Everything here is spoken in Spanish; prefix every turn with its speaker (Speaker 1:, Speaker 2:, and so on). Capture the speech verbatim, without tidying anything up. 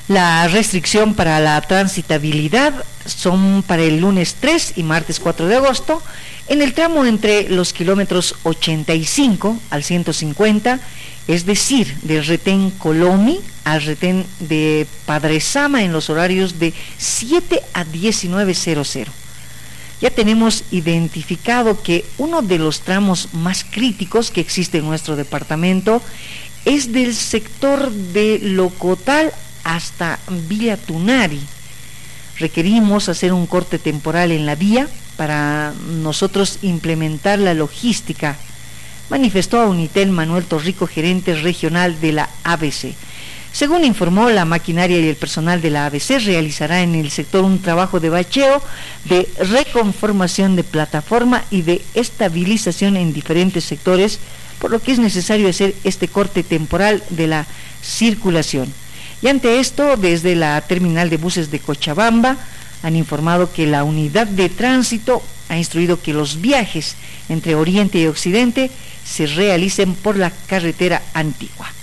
Speaker 1: La restricción para la transitabilidad son para el lunes tres y martes cuatro de agosto en el tramo entre los kilómetros ochenta y cinco al ciento cincuenta, es decir, del retén Colomi al retén de Padre Sama en los horarios de siete a diecinueve horas. Ya tenemos identificado que uno de los tramos más críticos que existe en nuestro departamento es del sector de Locotal hasta Villa Tunari. Requerimos hacer un corte temporal en la vía para nosotros implementar la logística, manifestó a Unitel Manuel Torrico, gerente regional de la A B C. Según informó, la maquinaria y el personal de la A B C realizará en el sector un trabajo de bacheo, de reconformación de plataforma y de estabilización en diferentes sectores, por lo que es necesario hacer este corte temporal de la circulación. Y ante esto, desde la terminal de buses de Cochabamba, han informado que la unidad de tránsito ha instruido que los viajes entre Oriente y Occidente se realicen por la carretera antigua.